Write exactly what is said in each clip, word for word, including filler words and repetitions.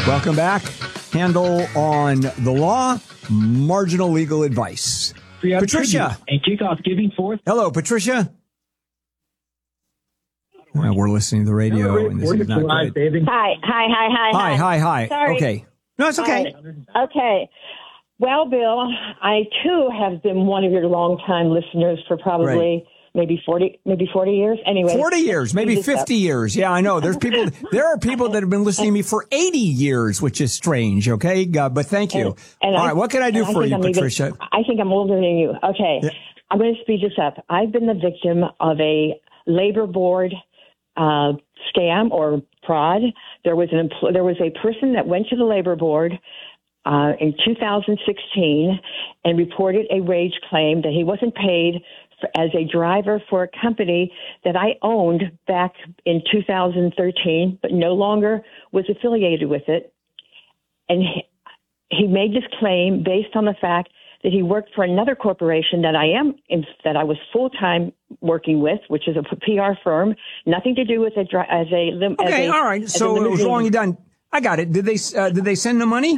Welcome back. Handle on the law, marginal legal advice. Patricia. And kickoff giving forth. Hello, Patricia. Uh, we're listening to the radio, Hello, and this is not live, good. baby. Hi, hi, hi, hi, Hi, hi, hi. Sorry. Okay. No, it's okay. Hi. Okay. Well, Bill, I too have been one of your longtime listeners for probably Right. maybe forty, maybe forty years. Anyway, forty years, maybe this up. fifty years. Yeah, I know. There's people, there are people that have been listening to me for eighty years, which is strange. Okay. Uh, but thank you. And, and All I, right. What can I do and for I you, think I'm Patricia? Even, I think I'm older than you. Okay. Yeah. I'm going to speed this up. I've been the victim of a labor board uh, scam or fraud. There was an empl- there was a person that went to the labor board uh, in two thousand sixteen and reported a wage claim that he wasn't paid for, as a driver for a company that I owned back in two thousand thirteen, but no longer was affiliated with it. And he, he made this claim based on the fact that he worked for another corporation that I am in, that I was full time working with, which is a P R firm, nothing to do with a dri- as a lim- Okay. as a, All right. as So a it was wrongly done. I got it. Did they, uh, did they send the money?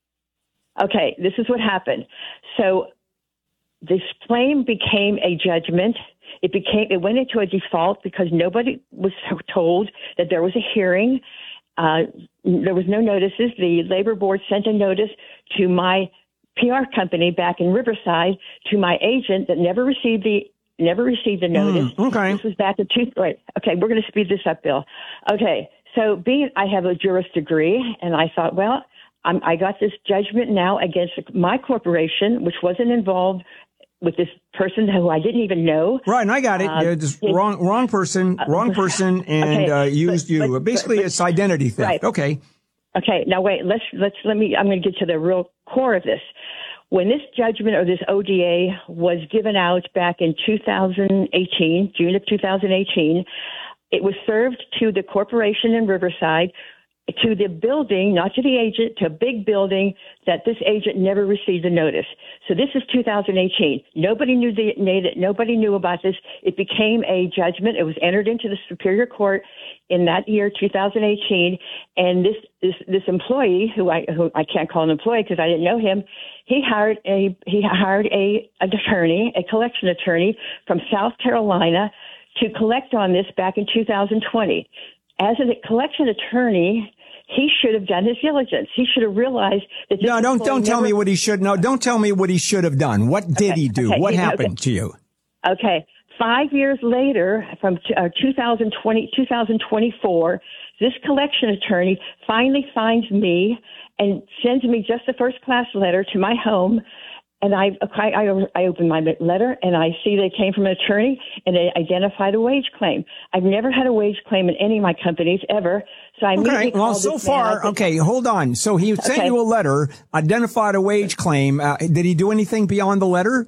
Okay, this is what happened. So this claim became a judgment. It became it went into a default because nobody was told that there was a hearing. Uh, there was no notices. The labor board sent a notice to my P R company back in Riverside, to my agent that never received the never received the notice. Mm, okay. This was back in two. Right. Okay, we're going to speed this up, Bill. Okay, so being I have a juris degree, and I thought, well, I'm, I got this judgment now against my corporation, which wasn't involved with this person who I didn't even know. Right, and I got it. Uh, yeah, just wrong, wrong person, wrong person, and okay, uh, used but- you. but- Basically, but- it's identity theft. Right. Okay. Okay, now wait. Let's let's let me. I'm going to get to the real core of this. When this judgment or this O D A was given out back in two thousand eighteen, June of two thousand eighteen, it was served to the corporation in Riverside, to the building, not to the agent, to a big building that this agent never received a notice. So this is two thousand eighteen. Nobody knew the nobody knew about this. It became a judgment. It was entered into the Superior Court in that year, two thousand eighteen. And this this, this employee, who I who I can't call an employee because I didn't know him, he hired a he hired a an attorney, a collection attorney from South Carolina, to collect on this back in two thousand twenty. As a collection attorney, he should have done his diligence. He should have realized that. This No, don't don't tell never, me what he should. No, don't tell me what he should have done. What did Okay, he do? okay, What you know, happened okay. to you? Okay. Five years later, from uh, two thousand twenty, two thousand twenty-four, this collection attorney finally finds me and sends me just a first-class letter to my home. And I, I, I open my letter and I see they came from an attorney and they identified a wage claim. I've never had a wage claim in any of my companies ever. So I immediately Okay. Well, called so this man. far, I said, okay. Hold on. So he sent Okay. you a letter, identified a wage claim. Uh, did he do anything beyond the letter?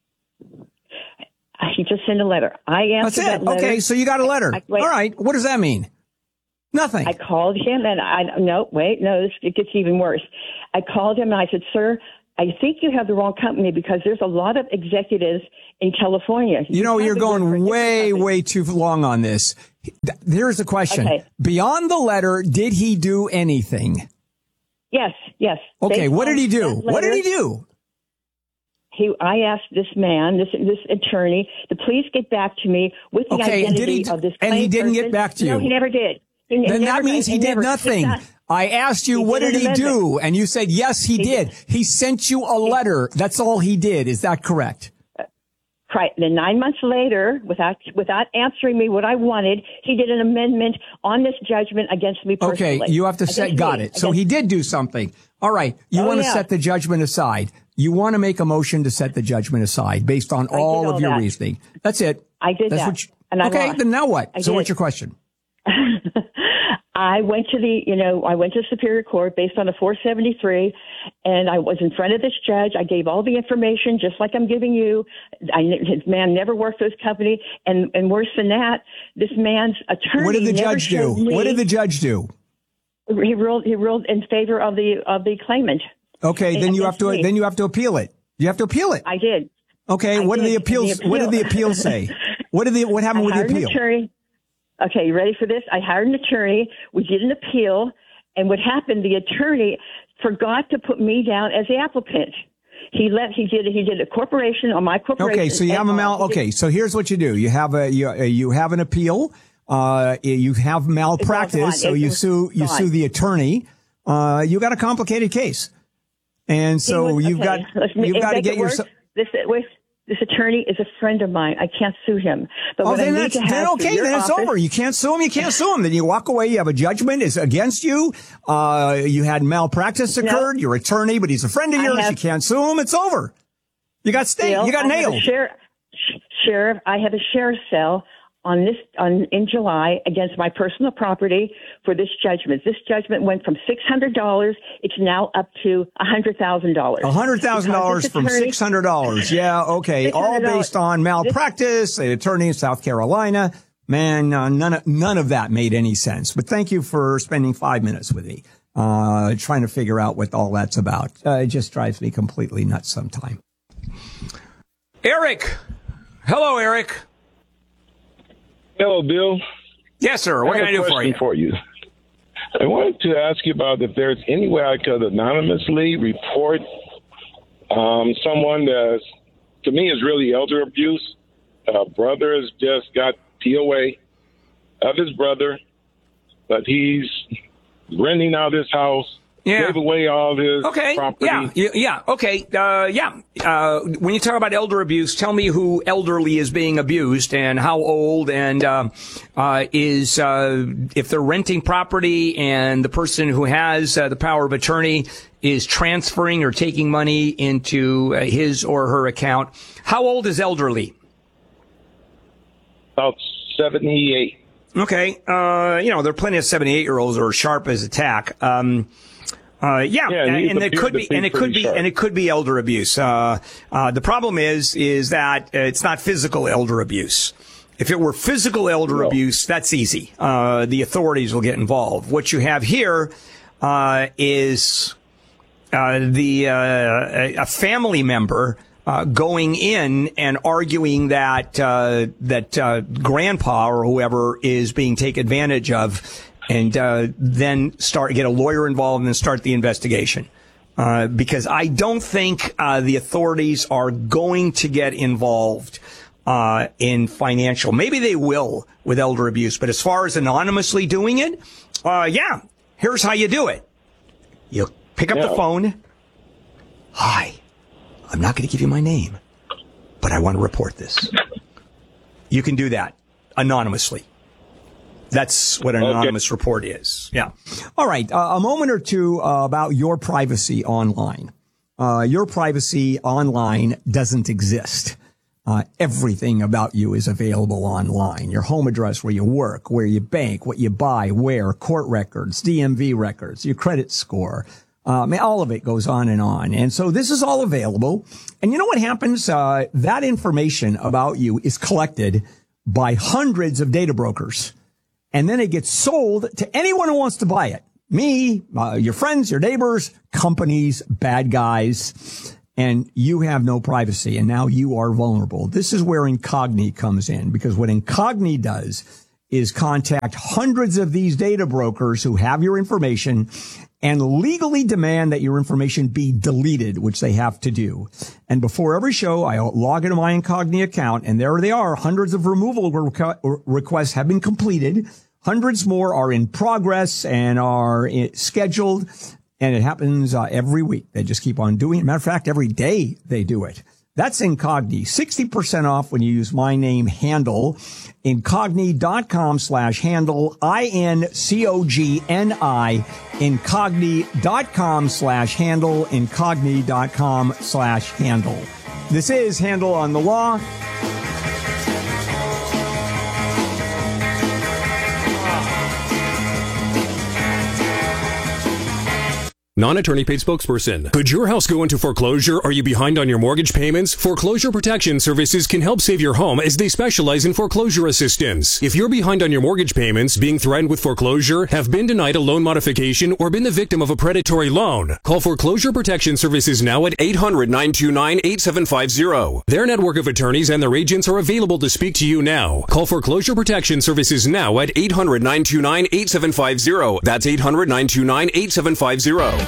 He just sent a letter. I That's answered it. that letter. Okay. So you got a letter. I- wait. All right. What does that mean? Nothing. I called him and I, no, wait, no, this, it gets even worse. I called him and I said, sir, I think you have the wrong company because there's a lot of executives in California. You know, have you're to work for a going different way, company. way too long on this. Here's the question. Okay. Beyond the letter, did he do anything? Yes, yes. Okay. Based What did on he do? that What did letter, he do? He, I asked this man, this this attorney, to please get back to me with the Okay, and did identity he- of this and he claim didn't get person. back to No, you? he never did. He, he Then never, that means he did never, nothing. not- I asked you, He what did did an he do? amendment. And you said, yes, he, He did. did. He sent you a letter. That's all he did. Is that correct? Right. Then nine months later, without without answering me what I wanted, he did an amendment on this judgment against me personally. Okay, you have to set, Against got me. it. So Against- he did do something. All right. You Oh, want to yeah. set the judgment aside. You want to make a motion to set the judgment aside based on I did all of all your that. reasoning. That's it. I did That's that, what you, and I okay, lost. then now what? I So did. what's your question? I went to the, you know, I went to Superior Court based on the four seventy-three, and I was in front of this judge. I gave all the information, just like I'm giving you. I, his man never worked for his company, and, and worse than that, this man's attorney. What did the never judge do? showed me- What did the judge do? He ruled. He ruled in favor of the of the claimant. Okay, then you have against to me. then you have to appeal it. You have to appeal it. I did. Okay, I what did did, the and appeals? the What did the appeal- appeal say? What did the what happened I with the hired an appeal? attorney. Okay, you ready for this? I hired an attorney. We did an appeal, And what happened, the attorney forgot to put me down as the applicant. He let he did he did a corporation on my corporation. Okay, so you have a mal. Okay, so here's what you do: you have a you, you have an appeal. Uh, you have malpractice, so you sue you sue the attorney. Uh, you got a complicated case, and so was, you've okay. got you've got to get yourself. This this attorney is a friend of mine. I can't sue him. But oh, what then I need that's to have then okay. Then it's office, over. You can't sue him. You can't sue him. Then you walk away. You have a judgment. It's against you. Uh, you had malpractice occurred. No. You're attorney, but he's a friend of yours. Have, you can't sue him. It's over. You got stayed. You got I nailed. Sheriff, sheriff, I have a sheriff cell on this on in July against my personal property for this judgment. This judgment went from six hundred dollars. It's now up to a hundred thousand dollars. A hundred thousand dollars from six hundred dollars. Yeah, okay. All based on malpractice. The attorney in South Carolina. Man, uh, none of none of that made any sense. But thank you for spending five minutes with me, uh, trying to figure out what all that's about. Uh, it just drives me completely nuts sometimes. Eric. Hello, Eric. Hello, Bill. Yes, sir. What I can I do for you? for you? I wanted to ask you about if there's any way I could anonymously report um, someone that, to me, is really elder abuse. A brother has just got P O A of his brother, but he's renting out his house. Yeah. Gave away all his okay. property. Yeah. Yeah. Okay. Uh, yeah. Uh, when you talk about elder abuse, tell me who elderly is being abused and how old, and uh, uh, is uh, if they're renting property and the person who has uh, the power of attorney is transferring or taking money into uh, his or her account. How old is elderly? About seventy-eight. Okay. Uh, you know, there are plenty of seventy-eight-year-olds who are sharp as a tack. Um, Uh, yeah, yeah, and, and it could be, and it could be, sharp. and it could be elder abuse. Uh, uh, the problem is, is that uh, it's not physical elder abuse. If it were physical elder no. abuse, that's easy. Uh, the authorities will get involved. What you have here, uh, is, uh, the, uh, a family member, uh, going in and arguing that, uh, that, uh, grandpa or whoever is being taken advantage of. And uh, then start get a lawyer involved and then start the investigation. Uh, because I don't think uh, the authorities are going to get involved uh, in financial. Maybe they will with elder abuse. But as far as anonymously doing it, uh, yeah, here's how you do it. You pick up yeah. the phone. Hi, I'm not going to give you my name, but I want to report this. You can do that anonymously. That's what an anonymous okay. report is. Yeah. All right. Uh, a moment or two uh, about your privacy online. Uh, your privacy online doesn't exist. Uh, everything about you is available online. Your home address, where you work, where you bank, what you buy, where, court records, D M V records, your credit score. Uh, I mean, all of it goes on and on. And so this is all available. And you know what happens? Uh, that information about you is collected by hundreds of data brokers. And then it gets sold to anyone who wants to buy it. Me, uh, your friends, your neighbors, companies, bad guys, and you have no privacy. And now you are vulnerable. This is where Incogni comes in, because what Incogni does is contact hundreds of these data brokers who have your information and legally demand that your information be deleted, which they have to do. And before every show, I log into my Incogni account, and there they are. Hundreds of removal requ- requests have been completed. Hundreds more are in progress and are scheduled, and it happens uh, every week. They just keep on doing it. Matter of fact, every day they do it. That's Incogni. sixty percent off when you use my name, Handle. Incogni.com slash handle. I N C O G N I. Incogni.com slash handle. Incogni.com slash handle. This is Handle on the Law. Non-attorney paid spokesperson. Could your house go into foreclosure? Are you behind on your mortgage payments? Foreclosure Protection Services can help save your home as they specialize in foreclosure assistance. If you're behind on your mortgage payments, being threatened with foreclosure, have been denied a loan modification, or been the victim of a predatory loan, call Foreclosure Protection Services now at eight hundred, nine two nine, eight seven five zero. Their network of attorneys and their agents are available to speak to you now. Call Foreclosure Protection Services now at eight hundred, nine two nine, eight seven five zero. That's eight hundred, nine two nine, eight seven five zero.